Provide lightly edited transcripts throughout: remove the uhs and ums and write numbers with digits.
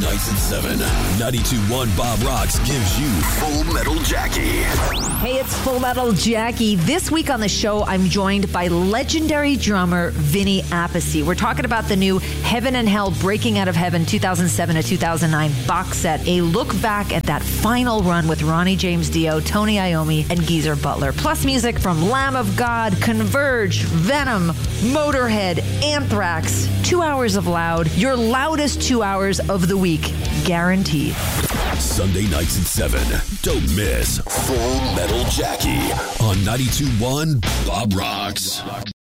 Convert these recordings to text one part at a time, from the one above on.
nights at 7. 92.1 Bob Rocks gives you Full Metal Jackie. Hey, it's Full Metal Jackie. This week on the show, I'm joined by legendary drummer Vinny Appice. We're talking about the new Heaven and Hell Breaking Out of Heaven 2007 to 2009 box set. A look back at that final run with Ronnie James Dio, Tony Iommi, and Geezer Butler. Plus music from Lamb of God, Converge, Venom, Motorhead, Anthrax. 2 hours of loud. Your loudest 2 hours of the week. Guaranteed. Sunday nights at 7. Don't miss Full Metal Jackie on 92.1 Bob Rocks.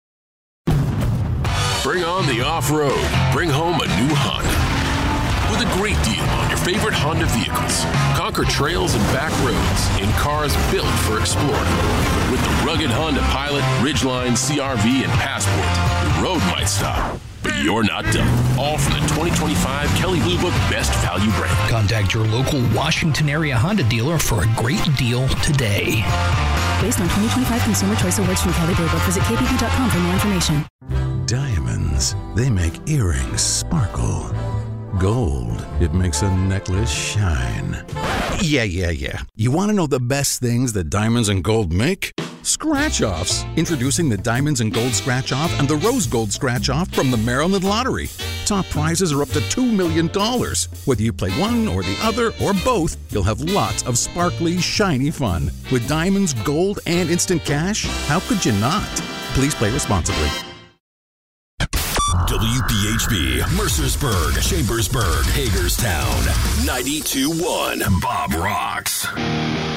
Bring on the off-road. Bring home a new Honda. With a great deal on your favorite Honda vehicles. Conquer trails and back roads in cars built for exploring. With the rugged Honda Pilot, Ridgeline, CR-V, and Passport, the road might stop, but you're not done. All from the 2025 Kelley Blue Book Best Value Brand. Contact your local Washington area Honda dealer for a great deal today. Based on 2025 Consumer Choice Awards from Kelley Blue Book, visit kbb.com for more information. Diamonds, they make earrings sparkle. Gold, it makes a necklace shine. Yeah. You want to know the best things that diamonds and gold make? Scratch-offs. Introducing the Diamonds and Gold Scratch-Off and the Rose Gold Scratch-Off from the Maryland Lottery. Top prizes are up to $2 million. Whether you play one or the other or both, you'll have lots of sparkly, shiny fun. With diamonds, gold, and instant cash, how could you not? Please play responsibly. WPHB, Mercersburg, Chambersburg, Hagerstown, 92.1 Bob Rocks.